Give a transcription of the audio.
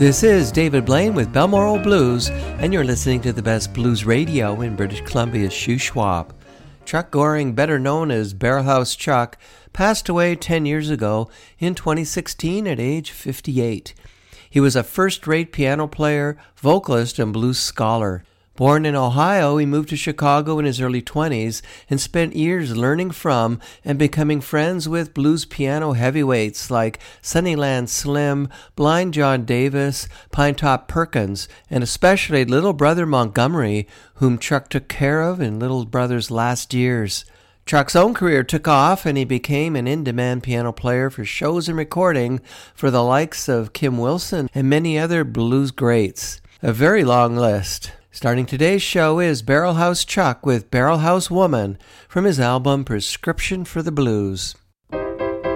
This is David Blaine with Balmoral Blues, and you're listening to the best blues radio in British Columbia's Shuswap. Chuck Goring, better known as Barrelhouse Chuck, passed away 10 years ago in 2016 at age 58. He was a first-rate piano player, vocalist, and blues scholar. Born in Ohio, he moved to Chicago in his early 20s and spent years learning from and becoming friends with blues piano heavyweights like Sunnyland Slim, Blind John Davis, Pinetop Perkins, and especially Little Brother Montgomery, whom Chuck took care of in Little Brother's last years. Chuck's own career took off, and he became an in-demand piano player for shows and recording for the likes of Kim Wilson and many other blues greats. A very long list. Starting today's show is Barrelhouse Chuck with Barrelhouse Woman from his album Prescription for the Blues.